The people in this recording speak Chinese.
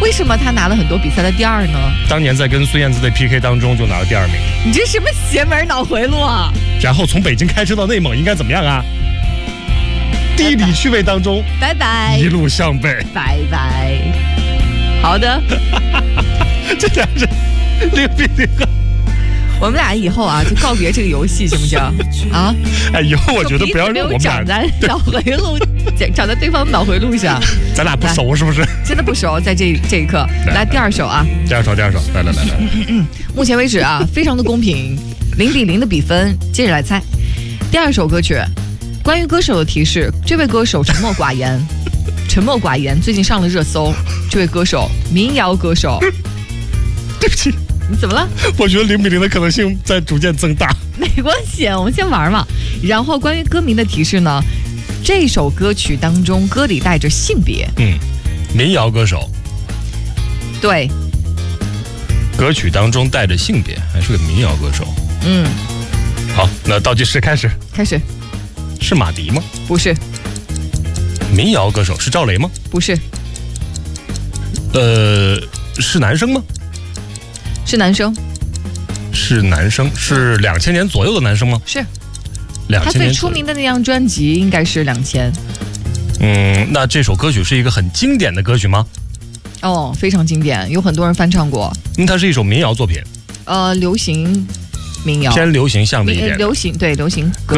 为什么他拿了很多比赛的第2呢？ 当年在跟孙燕姿的 PK 当中就拿了第2名。 你这什么邪门脑回路啊？ 然后从北京开车到内蒙应该怎么样啊？地理趣味当中， 拜拜， 一路向北， 拜拜。好的， 这俩是0比0。 我们俩以后啊就告别这个游戏，行不行啊？ 哎，以后我觉得不要让我们长在脑回路，长在对方的脑回路上。 咱俩不熟是不是？ 真的不熟，在这一刻。来第2首啊， 第二首，来。 目前为止啊，非常的公平，0比0的比分。接着来猜第2首歌曲。关于歌手的提示，这位歌手沉默寡言，最近上了热搜。这位歌手，民谣歌手。 对不起。 你怎么了？ 我觉得0比0的可能性在逐渐增大。 没关系，我们先玩嘛。然后关于歌名的提示呢，这首歌曲当中歌里带着性别。 民谣歌手。 对。 歌曲当中带着性别，还是个民谣歌手。好，那倒计时开始。是马迪吗？不是。民谣歌手是赵雷吗？不是。是男生吗？是男生。是2000年左右的男生吗？是。他最出名的那张专辑应该是2000。那这首歌曲是一个很经典的歌曲吗？哦，非常经典，有很多人翻唱过。它是一首民谣作品。流行民谣，偏流行向的一点。流行歌。